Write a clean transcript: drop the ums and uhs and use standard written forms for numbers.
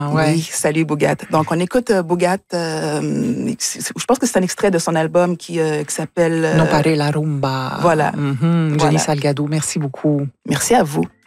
Ouais. Oui, salut Bougat. Donc, on écoute Bougat. Je pense que c'est un extrait de son album qui s'appelle... Non pare la rumba. Voilà. Jenny Voilà. Salgado, merci beaucoup. Merci à vous.